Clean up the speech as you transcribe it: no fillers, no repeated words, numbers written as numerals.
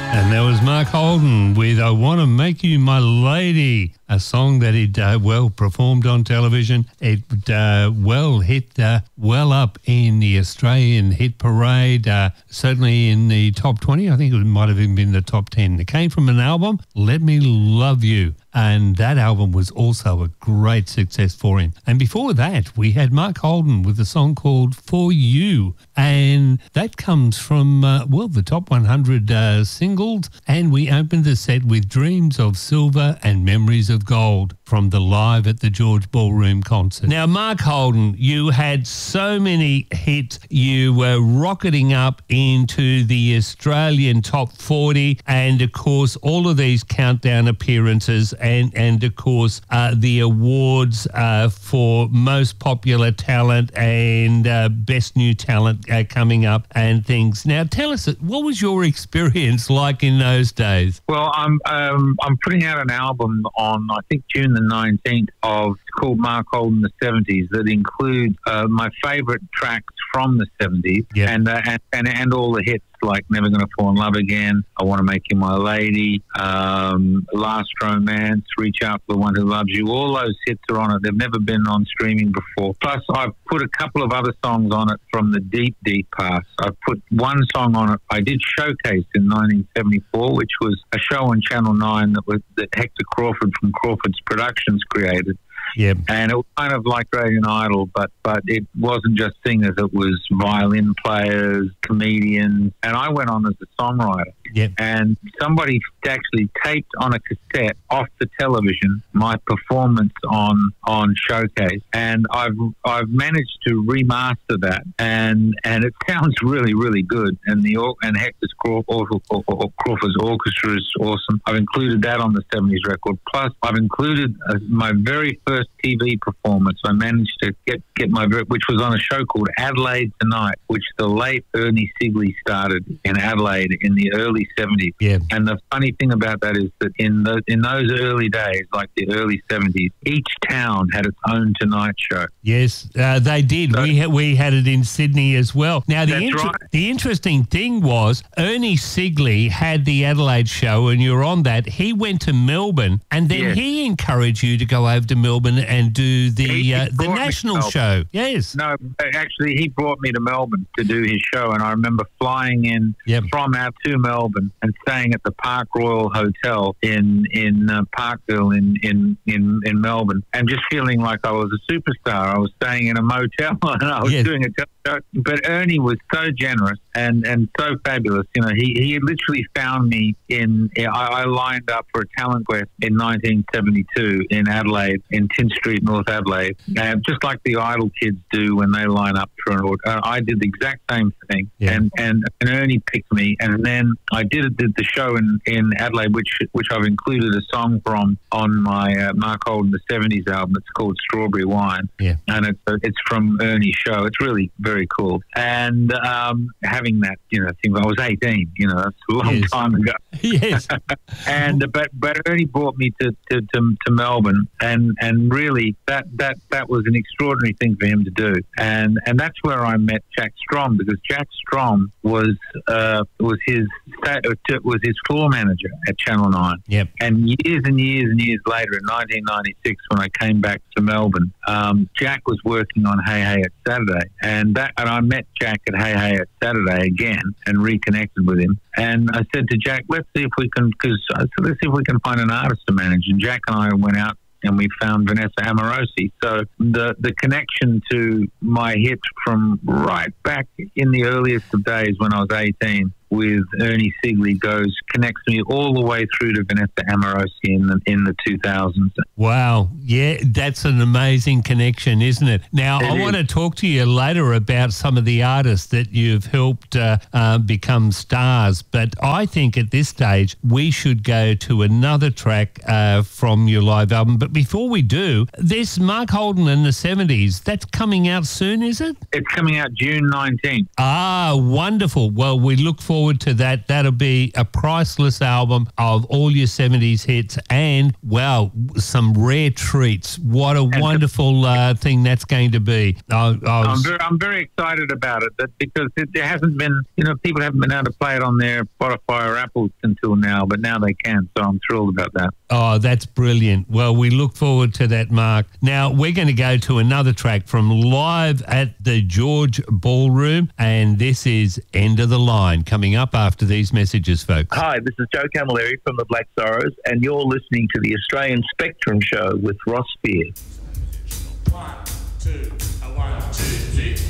And there was Mark Holden with I Want to Make You My Lady, a song that he'd performed on television. It hit well up in the Australian hit parade, certainly in the top 20. I think it might have even been the top 10. It came from an album, Let Me Love You. And that album was also a great success for him. And before that, we had Mark Holden with a song called For You. And that comes from, the top 100 singles. And we opened the set with Dreams of Silver and Memories of Gold from the Live at the George Ballroom concert. Now, Mark Holden, you had so many hits. You were rocketing up into the Australian top 40. And, of course, all of these countdown appearances and of course, the awards for most popular talent and best new talent coming up and things. Now, tell us, what was your experience like in those days? Well, I'm putting out an album on, I think, June the 19th called Mark Holden the 70s that includes my favourite tracks from the 70s and all the hits like Never Gonna Fall in Love Again, I Want to Make You My Lady, Last Romance, Reach Out for the One Who Loves You. All those hits are on it. They've never been on streaming before. Plus, I've put a couple of other songs on it from the deep, deep past. I've put one song on it. I did Showcase in 1974, which was a show on Channel 9 that Hector Crawford from Crawford's Productions created. Yep. And it was kind of like Australian Idol, but it wasn't just singers, it was violin players, comedians, and I went on as a songwriter. Yep. And somebody actually taped on a cassette off the television my performance on Showcase, and I've managed to remaster that, and it sounds really, really good. And Hector Crawford's orchestra is awesome. I've included that on the 70s record. Plus, I've included my very first TV performance. I managed to get which was on a show called Adelaide Tonight, which the late Ernie Sigley started in Adelaide in the early 70s. Yeah. And the funny thing about that is that in those early days, like the early 70s, each town had its own Tonight show. Yes, they did. So, we had it in Sydney as well. Now, the interesting thing was Ernie Sigley had the Adelaide show, and you're on that. He went to Melbourne, and then he encouraged you to go over to Melbourne and do the national show. Yes. No, actually, he brought me to Melbourne to do his show, and I remember flying in from out to Melbourne and staying at the Park Royal Hotel in Parkville in Melbourne, and just feeling like I was a superstar. I was staying in a motel and I was doing a show. But Ernie was so generous and so fabulous. You know, he literally found me I lined up for a talent quest in 1972 in Adelaide, in Tin Street, North Adelaide, just like the Idol kids do when they line up for an audition. I did the exact same thing, and Ernie picked me, and then I did the show in Adelaide, which I've included a song from on my Mark Holden the 70s album. It's called Strawberry Wine, and it's from Ernie's show. It's really very cool, and having that thing. I was 18, that's a long time ago. Yes, and but Ernie brought me to Melbourne, and really that was an extraordinary thing for him to do, and that's where I met Jack Strom, because Jack Strom was his floor manager at Channel 9. Yep. And years and years and years later, in 1996, when I came back to Melbourne, Jack was working on Hey Hey It's Saturday, and I met Jack at Hey Hey It's Saturday again and reconnected with him. And I said to Jack, let's see if we can find an artist to manage. And Jack and I went out and we found Vanessa Amorosi. So the connection to my hits from right back in the earliest of days when I was 18 with Ernie Sigley connects me all the way through to Vanessa Amorosi in the 2000s. Wow. Yeah, that's an amazing connection, isn't it? Now, I want to talk to you later about some of the artists that you've helped become stars, but I think at this stage we should go to another track from your live album. But before we do, this Mark Holden in the 70s, that's coming out soon, is it? It's coming out June 19th. Ah, wonderful. Well, we look forward forward to that. That'll be a priceless album of all your 70s hits and, wow, some rare treats. What a wonderful thing that's going to be. I'm very excited about it because there hasn't been, people haven't been able to play it on their Spotify or Apple until now, but now they can. So I'm thrilled about that. Oh, that's brilliant. Well, we look forward to that, Mark. Now, we're going to go to another track from Live at the George Ballroom, and this is End of the Line, coming up after these messages, folks. Hi, this is Joe Camilleri from the Black Sorrows, and you're listening to the Australian Spectrum Show with Ross Spear. 1, 2, 1, 2, 3.